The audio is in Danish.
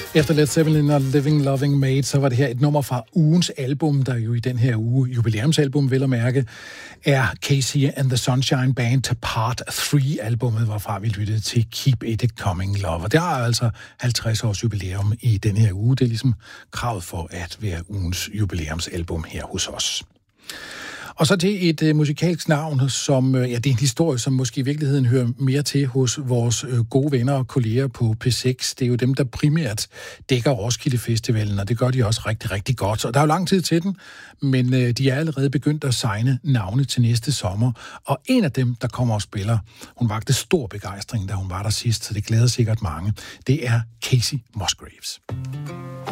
Efter Led Zeppelin og Living Loving Maid, så var det her et nummer fra ugens album, der jo i den her uge, jubilæumsalbum vel at mærke, er Casey and the Sunshine Band Part 3-albummet, hvorfra vi lyttede til Keep It Coming Love. Og det har altså 50 års jubilæum i den her uge. Det er ligesom kravet for at være ugens jubilæumsalbum her hos os. Og så til et musikalsk navn, som det er en historie, som måske i virkeligheden hører mere til hos vores gode venner og kolleger på P6. Det er jo dem, der primært dækker Roskilde Festivalen, og det gør de også rigtig, rigtig godt. Og der er jo lang tid til den, men de er allerede begyndt at signe navne til næste sommer. Og en af dem, der kommer og spiller, hun vagte stor begejstring, da hun var der sidst, så det glæder sikkert mange, det er Kacey Musgraves.